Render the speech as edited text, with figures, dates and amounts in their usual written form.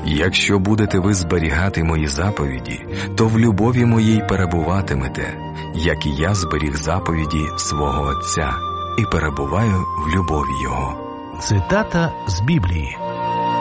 Якщо будете ви зберігати мої заповіді, то в любові моїй перебуватимете, як і я зберіг заповіді свого Отця і перебуваю в любові Його». Цитата з Біблії.